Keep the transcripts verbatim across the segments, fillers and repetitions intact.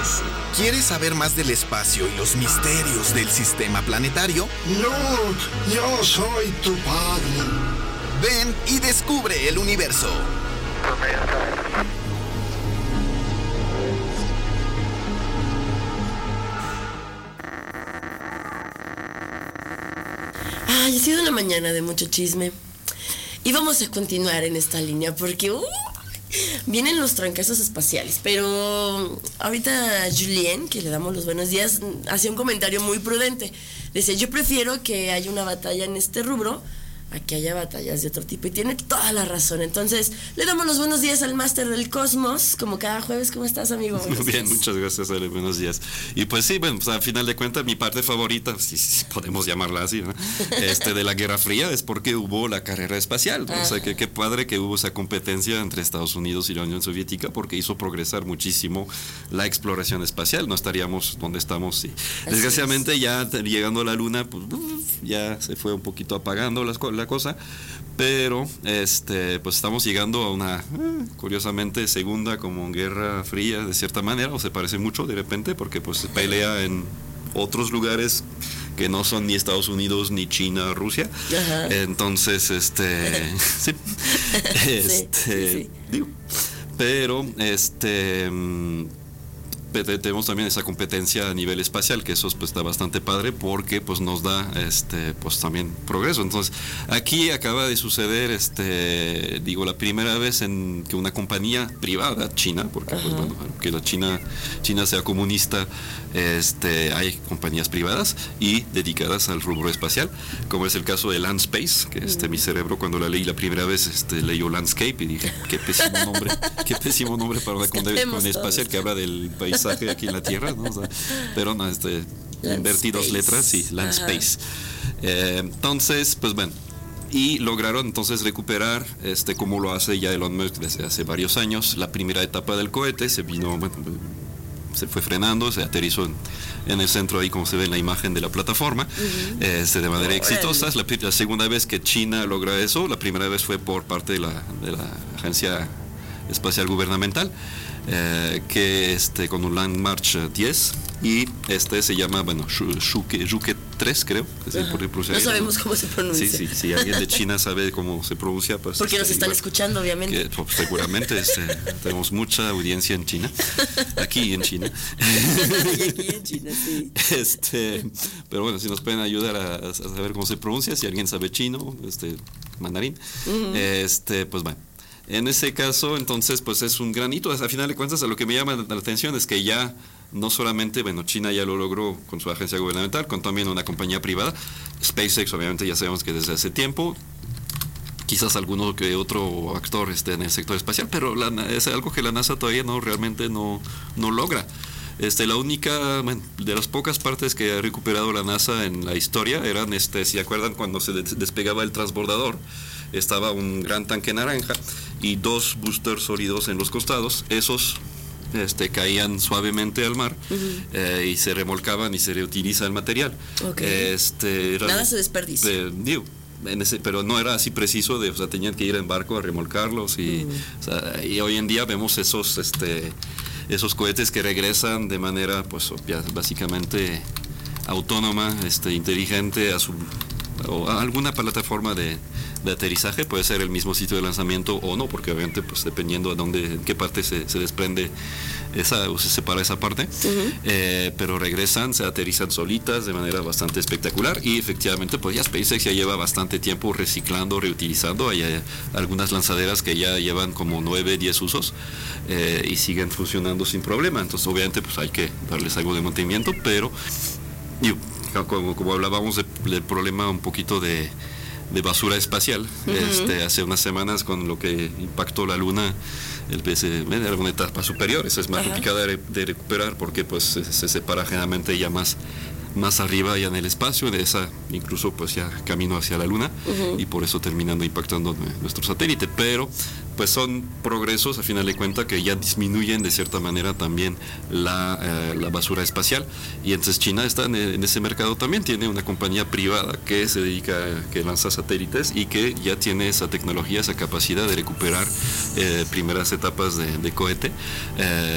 planetas. ¿Quieres saber más del espacio y los misterios del sistema planetario? No, yo soy tu padre. Ven y descubre el universo. Ay, ha sido una mañana de mucho chisme. Y vamos a continuar en esta línea porque uh, vienen los trancazos espaciales. Pero ahorita Julien, que le damos los buenos días, hacía un comentario muy prudente. Decía, yo prefiero que haya una batalla en este rubro a que haya batallas de otro tipo. Y tiene toda la razón. Entonces, le damos los buenos días al máster del cosmos, como cada jueves. ¿Cómo estás, amigo? Muy bien, días. Muchas gracias, Ale, buenos días. Y pues sí, bueno, pues, a final de cuentas, mi parte favorita, si, si podemos llamarla así, ¿no? este, de la Guerra Fría es porque hubo la carrera espacial, ¿no? O sea, que qué padre que hubo esa competencia entre Estados Unidos y la Unión Soviética, porque hizo progresar muchísimo la exploración espacial. No estaríamos donde estamos. Sí. Desgraciadamente, ya llegando a la Luna, pues ya se fue un poquito apagando las cosas. La cosa, pero este pues estamos llegando a una eh, curiosamente segunda como guerra fría de cierta manera, o se parece mucho de repente porque pues se pelea en otros lugares que no son ni Estados Unidos ni China, Rusia. Ajá. Entonces este sí, este sí, sí, sí. digo, pero este tenemos también esa competencia a nivel espacial, que eso pues está bastante padre porque pues nos da este pues también progreso. Entonces aquí acaba de suceder este digo la primera vez en que una compañía privada china, porque Ajá. pues bueno, que la China China sea comunista, este hay compañías privadas y dedicadas al rubro espacial, como es el caso de Landspace, que este mm. mi cerebro cuando la leí la primera vez este leyó Landscape y dije qué pésimo nombre, qué pésimo nombre para una compañía espacial que habla del país aquí en la Tierra, ¿no? O sea, pero no, este, invertí dos letras, sí, Landspace. Eh, entonces, pues bueno, y lograron entonces recuperar, este, como lo hace ya Elon Musk desde hace varios años, la primera etapa del cohete. Se vino, bueno, se fue frenando, se aterrizó en, en el centro ahí como se ve en la imagen de la plataforma, uh-huh. este, de manera exitosa. Es la, la segunda vez que China logra eso. La primera vez fue por parte de la, de la Agencia Espacial Gubernamental, eh, que este con un Long March diez, y este se llama, bueno, Zhukhe tres, creo, que se puede pronunciar. No sabemos cómo se pronuncia. Sí, sí, si alguien de China sabe cómo se pronuncia, pues porque este, nos están igual, escuchando, obviamente. Que, pues, seguramente este, tenemos mucha audiencia en China, aquí en China. Y aquí en China, sí. Este, pero bueno, si nos pueden ayudar a, a saber cómo se pronuncia, si alguien sabe chino, este, mandarín, uh-huh. este, pues bueno. En ese caso, entonces, pues es un gran hito. A final de cuentas, a lo que me llama la atención es que ya no solamente, bueno, China ya lo logró con su agencia gubernamental, con también una compañía privada. SpaceX, obviamente, ya sabemos que desde hace tiempo, quizás alguno que otro actor esté en el sector espacial, pero la, es algo que la NASA todavía no realmente no, no logra. Este, la única, bueno, de las pocas partes que ha recuperado la NASA en la historia eran, este, si acuerdan, cuando se despegaba el transbordador, estaba un gran tanque naranja y dos boosters sólidos en los costados. Esos este, caían suavemente al mar, uh-huh. eh, y se remolcaban y se reutiliza el material. Okay. Este, eran, Nada se desperdicia. Eh, digo, en ese, pero no era así preciso, de, o sea, tenían que ir en barco a remolcarlos y, uh-huh. o sea, y hoy en día vemos esos, este, esos cohetes que regresan de manera, pues, básicamente autónoma, este, inteligente a su o a alguna plataforma de, de aterrizaje. Puede ser el mismo sitio de lanzamiento o no, porque obviamente pues dependiendo de dónde, en qué parte se, se desprende esa o se separa esa parte, uh-huh. eh, pero regresan, se aterrizan solitas de manera bastante espectacular. Y efectivamente pues ya SpaceX ya lleva bastante tiempo reciclando, reutilizando. Hay, hay algunas lanzaderas que ya llevan como nueve, diez usos, eh, y siguen funcionando sin problema. Entonces obviamente pues hay que darles algo de mantenimiento, pero yo, Como, como hablábamos de, del problema un poquito de, de basura espacial, uh-huh. este, hace unas semanas con lo que impactó la Luna, el P S era una etapa superior. Esa es más uh-huh. complicada de, de recuperar porque pues se, se separa generalmente ya más más arriba ya en el espacio, de esa incluso pues ya camino hacia la Luna, uh-huh. y por eso terminando impactando nuestro satélite. Pero pues son progresos a final de cuentas que ya disminuyen de cierta manera también la, eh, la basura espacial. Y entonces China está en, en ese mercado también, tiene una compañía privada que se dedica a que lanza satélites y que ya tiene esa tecnología, esa capacidad de recuperar eh, primeras etapas de, de cohete. Eh,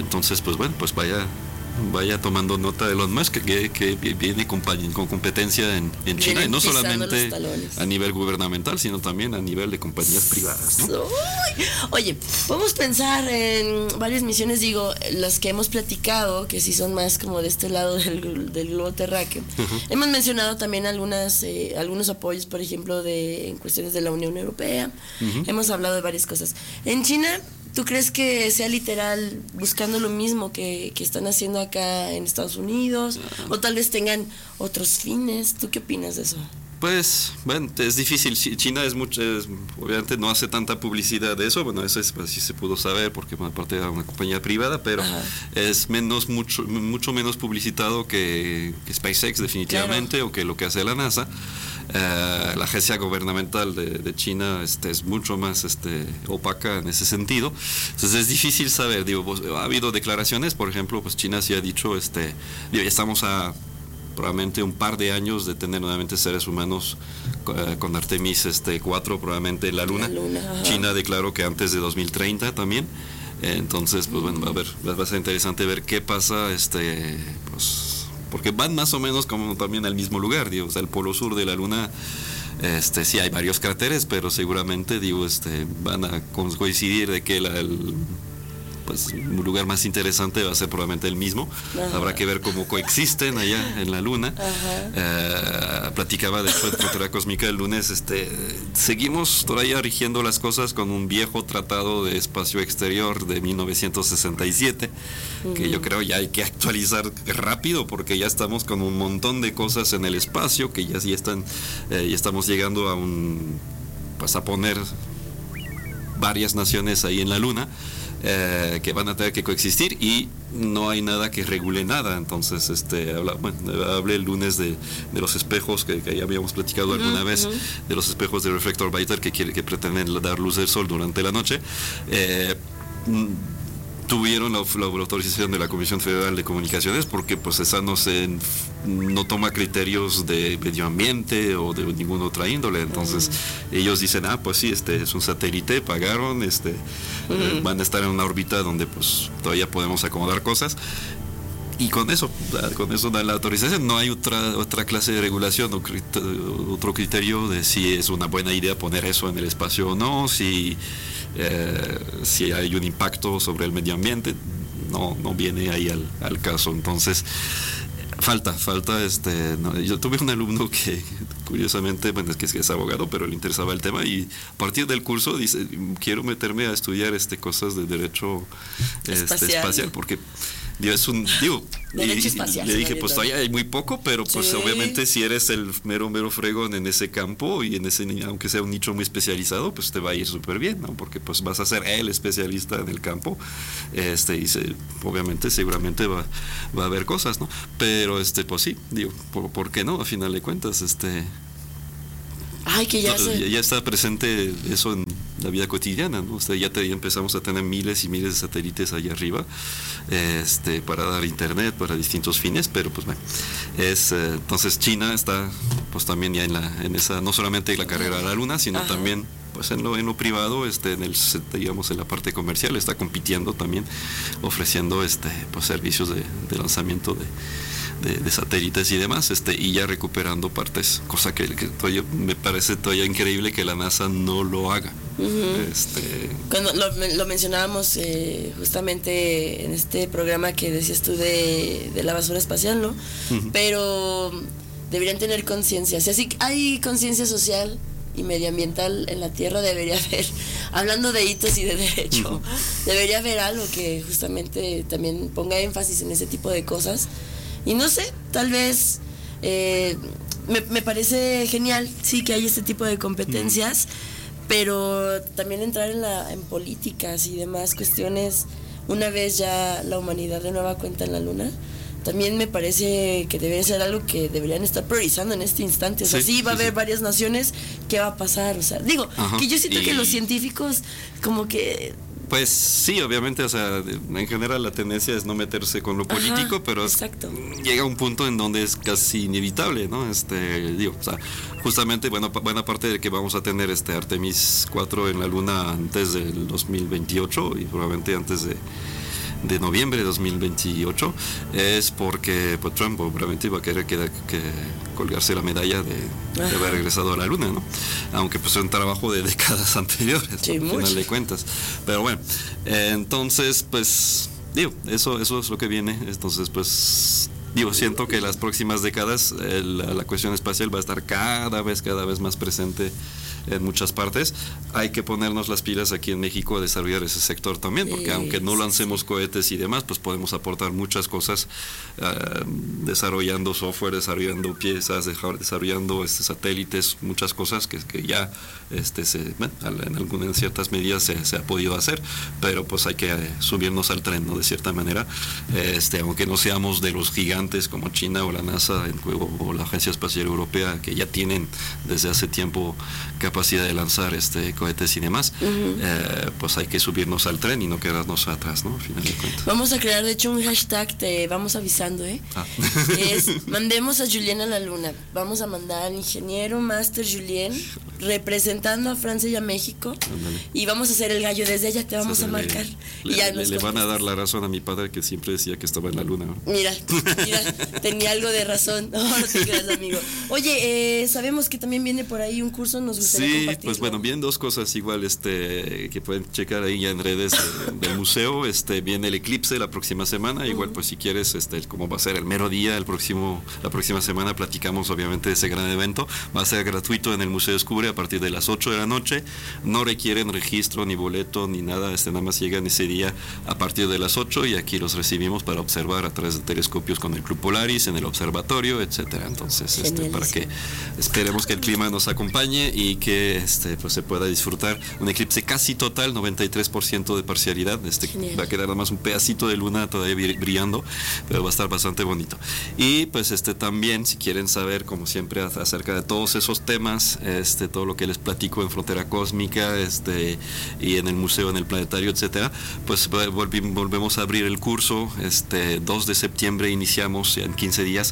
entonces, pues bueno, pues vaya vaya tomando nota de Elon Musk, que, que viene con, con competencia en, en China, y no solamente a nivel gubernamental, sino también a nivel de compañías privadas, ¿no? Oye, podemos pensar en varias misiones, digo, las que hemos platicado, que sí son más como de este lado del, del globo terráqueo. Uh-huh. Hemos mencionado también algunas eh, algunos apoyos, por ejemplo, de en cuestiones de la Unión Europea. Uh-huh. Hemos hablado de varias cosas. En China, ¿tú crees que sea literal buscando lo mismo que, que están haciendo acá en Estados Unidos? ¿O tal vez tengan otros fines? ¿Tú qué opinas de eso? Pues, bueno, es difícil. China es mucho, es, obviamente no hace tanta publicidad de eso. Bueno, eso es, pues, sí se pudo saber porque bueno, aparte era una compañía privada, pero Ajá. es menos, mucho, mucho menos publicitado que, que SpaceX definitivamente, claro. o que lo que hace la NASA. Uh, la agencia gubernamental de, de China este, es mucho más este, opaca en ese sentido. Entonces es difícil saber. Digo, pues, ha habido declaraciones, por ejemplo, pues China sí ha dicho, este, digo, ya estamos a probablemente un par de años de tener nuevamente seres humanos uh, con Artemis este, cuatro probablemente en la Luna. La Luna China declaró que antes de dos mil treinta también. Entonces, pues bueno, va a ver, va a ser interesante ver qué pasa, este, pues. Porque van más o menos como también al mismo lugar, digo, o sea, el polo sur de la Luna, este, sí hay varios cráteres, pero seguramente, digo, este, van a coincidir de que la, el, pues, un lugar más interesante va a ser probablemente el mismo. Ajá. Habrá que ver cómo coexisten allá en la Luna. Uh, platicaba de hecho en Frontera Cósmica el lunes, este, seguimos todavía rigiendo las cosas con un viejo tratado de espacio exterior de mil novecientos sesenta y siete, uh-huh. que yo creo ya hay que actualizar rápido porque ya estamos con un montón de cosas en el espacio que ya sí están, eh, ya estamos llegando a un, pues a poner varias naciones ahí en la Luna. Eh, que van a tener que coexistir y no hay nada que regule nada. Entonces, este, habla, bueno, hablé el lunes de, de los espejos que, que ya habíamos platicado alguna uh-huh, vez, uh-huh. de los espejos de reflector Bayter que, quiere, que pretenden dar luz del sol durante la noche. Eh, tuvieron la, la autorización de la Comisión Federal de Comunicaciones porque pues esa no se no toma criterios de medio ambiente o de ninguna otra índole. Entonces uh-huh. ellos dicen, ah, pues sí, este es un satélite, pagaron, este uh-huh. eh, van a estar en una órbita donde pues todavía podemos acomodar cosas. Y con eso, con eso dan la autorización. No hay otra otra clase de regulación o otro criterio de si es una buena idea poner eso en el espacio o no, si eh, si hay un impacto sobre el medio ambiente. No, no viene ahí al, al caso. Entonces, falta, falta este. No, yo tuve un alumno que, curiosamente, bueno, es que es abogado, pero le interesaba el tema y a partir del curso dice, quiero meterme a estudiar este cosas de derecho espacial, este, espacial porque Digo, es un, digo, Derecho y, espacial, le dije, pues todavía hay muy poco, pero pues sí. obviamente si eres el mero, mero fregón en ese campo y en ese, aunque sea un nicho muy especializado, pues te va a ir súper bien, ¿no? Porque pues vas a ser el especialista en el campo, este, y se, obviamente seguramente va, va a haber cosas, ¿no? Pero este, pues sí, digo, ¿por, por qué no? A final de cuentas, este... Ay, que ya, se... ya está presente eso en la vida cotidiana, ¿no? O sea, ya, te, ya empezamos a tener miles y miles de satélites allá arriba, este, para dar internet, para distintos fines, pero pues bueno, es, eh, entonces China está pues también ya en la, en esa, no solamente la carrera a la luna, sino Ajá. también pues en lo, en lo privado, este, en el, digamos, en la parte comercial, está compitiendo también, ofreciendo este, pues servicios de, de lanzamiento de De, de satélites y demás, este, y ya recuperando partes, cosa que, que todavía, me parece todavía increíble que la NASA no lo haga. Uh-huh. Este... Cuando lo, lo mencionábamos eh, justamente en este programa que decías tú de, de la basura espacial, ¿no? Uh-huh. Pero deberían tener conciencia, o sea, si hay conciencia social y medioambiental en la Tierra, debería haber, hablando de hitos y de derecho, uh-huh. debería haber algo que justamente también ponga énfasis en ese tipo de cosas. Y no sé, tal vez eh, me, me parece genial, sí, que hay este tipo de competencias, mm. pero también entrar en, la, en políticas y demás cuestiones, una vez ya la humanidad de nueva cuenta en la Luna, también me parece que debería ser algo que deberían estar priorizando en este instante. O sea, sí, sí va a haber sí. varias naciones, ¿qué va a pasar? O sea, digo, Ajá. que yo siento y... que los científicos como que... Pues sí, obviamente, o sea, en general la tendencia es no meterse con lo Ajá, político, pero exacto. llega un punto en donde es casi inevitable, ¿no? Este, digo, o sea, justamente, bueno, buena parte de que vamos a tener este Artemis cuatro en la Luna antes del dos mil veintiocho y probablemente antes de de noviembre de dos mil veintiocho, es porque pues, Trump obviamente va a querer que, que colgarse la medalla de, de haber regresado a la luna, ¿no? Aunque pues es un trabajo de décadas anteriores, sí, ¿no? Al final de cuentas. Pero bueno, eh, entonces pues digo, eso, eso es lo que viene. Entonces pues digo, siento que las próximas décadas eh, la, la cuestión espacial va a estar cada vez, cada vez más presente en muchas partes. Hay que ponernos las pilas aquí en México a desarrollar ese sector también, porque sí, aunque no lancemos cohetes y demás, pues podemos aportar muchas cosas uh, desarrollando software, desarrollando piezas, desarrollando este, satélites, muchas cosas que, que ya este, se, bueno, en algunas en ciertas medidas se, se ha podido hacer, pero pues hay que eh, subirnos al tren, ¿no? De cierta manera, este, aunque no seamos de los gigantes como China o la NASA en, o, o la Agencia Espacial Europea, que ya tienen desde hace tiempo capacidad de lanzar este cohetes y demás, uh-huh. eh, pues hay que subirnos al tren y no quedarnos atrás, ¿no? Al final de cuentas. Vamos a crear de hecho un hashtag, te vamos avisando, ¿eh? Ah. Es mandemos a Julien a la luna. Vamos a mandar al ingeniero Master Julien representando a Francia y a México. Ándale. Y vamos a hacer el gallo desde allá, te vamos o sea, a marcar. Le, y ya le, le van a dar la razón a mi padre que siempre decía que estaba en la luna, ¿no? Mira, mira, tenía algo de razón. No, no te creas, amigo. Oye, eh, sabemos que también viene por ahí un curso, nos gustaría sí, compartirlo. Pues bueno, vienen dos cosas igual este que pueden checar ahí ya en redes de, del museo. Este viene el eclipse la próxima semana, uh-huh. igual pues si quieres este cómo va a ser el mero día, el próximo la próxima semana platicamos obviamente de ese gran evento. Va a ser gratuito en el Museo Descubre a partir de las ocho de la noche. No requieren registro ni boleto ni nada, este nada más llegan ese día a partir de las ocho y aquí los recibimos para observar a través de telescopios con el Club Polaris en el observatorio, etcétera. Entonces, este para que esperemos que el clima nos acompañe y que este pues se pueda disfrutar un eclipse casi total, noventa y tres por ciento de parcialidad. Este Genial. Va a quedar nada más un pedacito de luna todavía brillando, pero va a estar bastante bonito. Y pues este también si quieren saber como siempre acerca de todos esos temas, este todo lo que les platico en Frontera Cósmica, este y en el museo, en el planetario, etcétera, pues volvi, volvemos a abrir el curso. Este dos de septiembre iniciamos en quince días.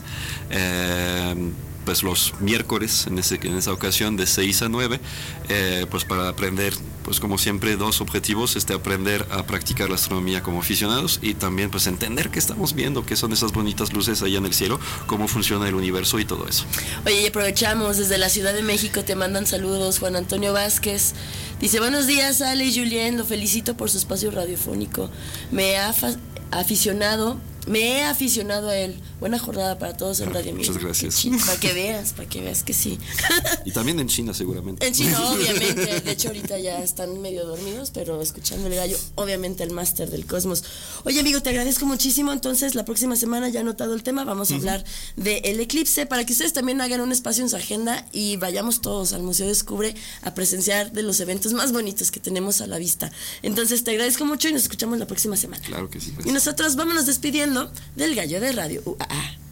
Eh, pues los miércoles en, ese, en esa ocasión de seis a nueve, eh, pues para aprender, pues como siempre, dos objetivos, este aprender a practicar la astronomía como aficionados y también pues entender qué estamos viendo, qué son esas bonitas luces allá en el cielo, cómo funciona el universo y todo eso. Oye, y aprovechamos, desde la Ciudad de México te mandan saludos, Juan Antonio Vázquez, dice, buenos días Ale y Julien, lo felicito por su espacio radiofónico, me ha fa- aficionado Me he aficionado a él. Buena jornada para todos en Radio Mía. Muchas gracias. China, para que veas, para que veas que sí. Y también en China seguramente. En China, obviamente. De hecho, ahorita ya están medio dormidos, pero escuchando el gallo, obviamente el máster del cosmos. Oye, amigo, te agradezco muchísimo. Entonces, la próxima semana ya anotado el tema, vamos a uh-huh. hablar del eclipse, para que ustedes también hagan un espacio en su agenda y vayamos todos al Museo Descubre a presenciar de los eventos más bonitos que tenemos a la vista. Entonces, te agradezco mucho y nos escuchamos la próxima semana. Claro que sí. Gracias. Y nosotros vámonos despidiendo del gallo de radio U A A.